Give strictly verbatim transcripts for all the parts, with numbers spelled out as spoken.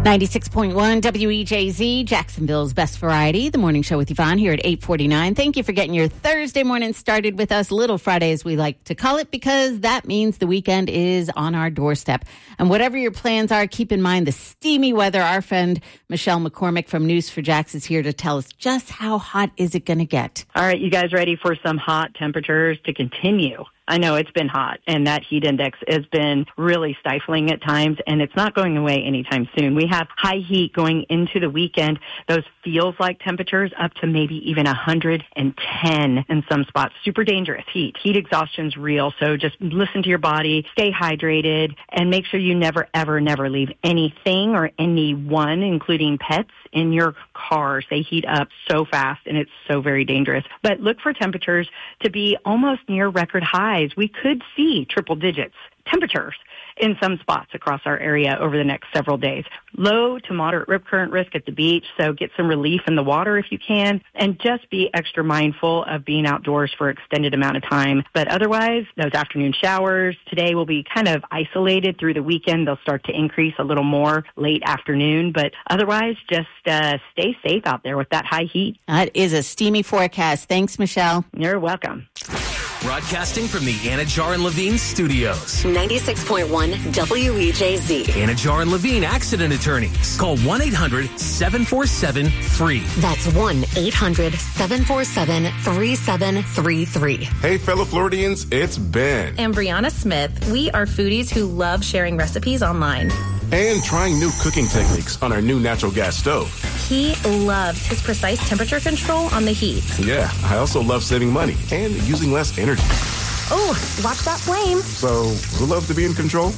ninety-six point one W E J Z, Jacksonville's Best Variety, the morning show with Yvonne here at eight forty-nine. Thank you for getting your Thursday morning started with us. Little Friday, as we like to call it, because that means the weekend is on our doorstep. And whatever your plans are, keep in mind the steamy weather. Our friend Michelle McCormick from News for Jax is here to tell us just how hot is it going to get. All right, you guys ready for some hot temperatures to continue? I know it's been hot, and that heat index has been really stifling at times, and it's not going away anytime soon. We have high heat going into the weekend. Those feels like temperatures up to maybe even one hundred ten in some spots. Super dangerous heat. Heat exhaustion's real, so just listen to your body, stay hydrated, and make sure you never, ever, never leave anything or anyone, including pets, in your cars. They heat up so fast, and it's so very dangerous. But look for temperatures to be almost near record highs. We could see triple digits temperatures in some spots across our area over the next several days. Low to moderate rip current risk at the beach, so get some relief in the water if you can, and just be extra mindful of being outdoors for an extended amount of time. But otherwise, those afternoon showers today will be kind of isolated through the weekend. They'll start to increase a little more late afternoon, but otherwise, just uh, stay safe out there with that high heat. That is a steamy forecast. Thanks, Michelle. You're welcome. Broadcasting from the Anajar and Levine studios. ninety-six point one W E J Z. Anajar and Levine Accident Attorneys. Call one eight hundred seven four seven free. That's one eight hundred seven four seven three seven three three. Hey, fellow Floridians, it's Ben. And Brianna Smith. We are foodies who love sharing recipes online. And trying new cooking techniques on our new natural gas stove. He loves his precise temperature control on the heat. Yeah, I also love saving money and using less energy. Oh, watch that flame. So, who loves to be in control?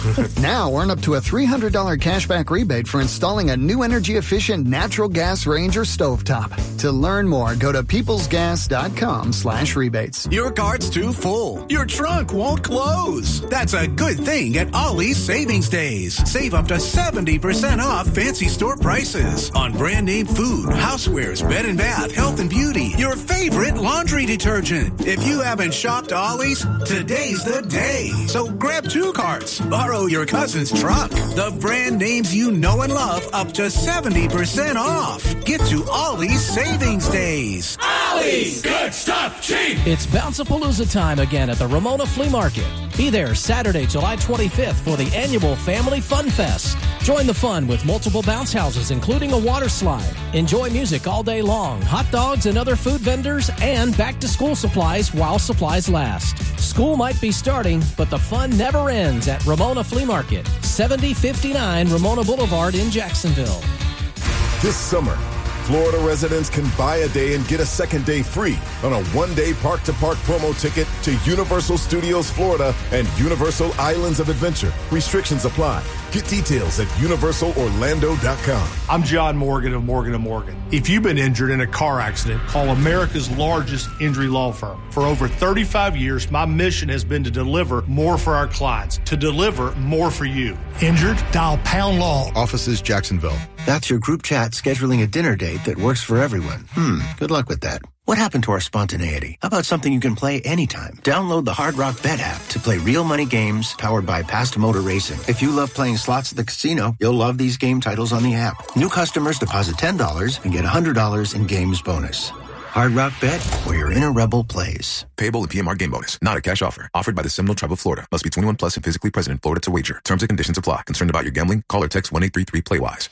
Now, earn up to a three hundred dollars cashback rebate for installing a new energy-efficient natural gas range or stovetop. To learn more, go to peoplesgas.com slash rebates. Your cart's too full. Your trunk won't close. That's a good thing at Ollie's Savings Days. Save up to seventy percent off fancy store prices on brand name food, housewares, bed and bath, health and beauty, your favorite laundry detergent. If you haven't shopped Ollie's, today's the day. So grab two carts, borrow your cousin's truck. The brand names you know and love up to seventy percent off. Get to Ollie's Savings Days. Ollie's, good stuff, cheap. It's Bounce-A-Palooza time again at the Ramona Flea Market. Be there Saturday, July twenty-fifth for the annual Family Fun Fest. Join the fun with multiple bounce houses, including a water slide. Enjoy music all day long, hot dogs and other food vendors, and back-to-school supplies while supplies last. School might be starting, but the fun never ends at Ramona Flea Market, seventy fifty-nine Ramona Boulevard in Jacksonville. This summer, Florida residents can buy a day and get a second day free on a one-day park-to-park promo ticket to Universal Studios Florida and Universal Islands of Adventure. Restrictions apply. Get details at universal orlando dot com. I'm John Morgan of Morgan and Morgan. If you've been injured in a car accident, call America's largest injury law firm. For over thirty-five years, my mission has been to deliver more for our clients, to deliver more for you. Injured? Dial Pound Law. Offices Jacksonville. That's your group chat scheduling a dinner date that works for everyone. Hmm, good luck with that. What happened to our spontaneity? How about something you can play anytime? Download the Hard Rock Bet app to play real money games powered by Past Motor Racing. If you love playing slots at the casino, you'll love these game titles on the app. New customers deposit ten dollars and get one hundred dollars in games bonus. Hard Rock Bet, where your inner rebel plays. Payable in P M R game bonus. Not a cash offer. Offered by the Seminole Tribe of Florida. Must be twenty-one plus and physically present in Florida to wager. Terms and conditions apply. Concerned about your gambling? Call or text one eight three three play wise.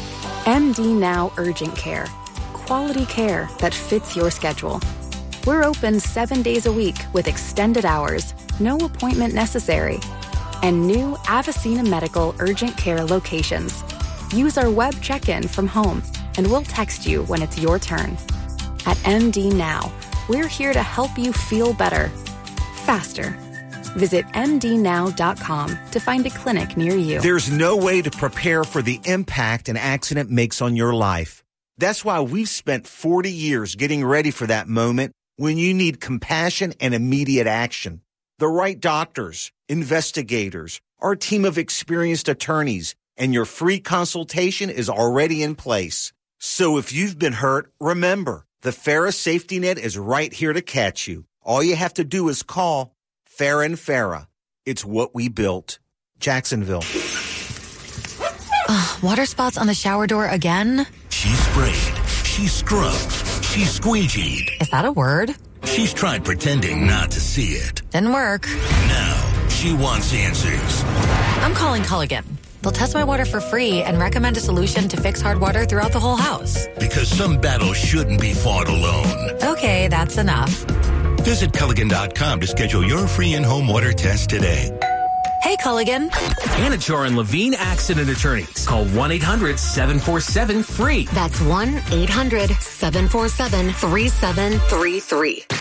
M D Now Urgent Care. Quality care that fits your schedule. We're open seven days a week with extended hours, no appointment necessary, and new Avicena Medical Urgent Care locations. Use our web check-in from home, and we'll text you when it's your turn. At M D Now, we're here to help you feel better, faster. Visit m d now dot com to find a clinic near you. There's no way to prepare for the impact an accident makes on your life. That's why we've spent forty years getting ready for that moment when you need compassion and immediate action. The right doctors, investigators, our team of experienced attorneys, and your free consultation is already in place. So if you've been hurt, remember, the Farah Safety Net is right here to catch you. All you have to do is call Farah and Farah. It's what we built. Jacksonville. Ugh, water spots on the shower door again? She sprayed. She scrubbed. She squeegeed. Is that a word? She's tried pretending not to see it. Didn't work. Now, she wants answers. I'm calling Culligan. They'll test my water for free and recommend a solution to fix hard water throughout the whole house. Because some battles shouldn't be fought alone. Okay, that's enough. Visit Culligan dot com to schedule your free in-home water test today. Hey, Culligan. Anachar and Levine Accident Attorneys. Call one eight hundred seven four seven free. That's one eight hundred seven four seven three seven three three.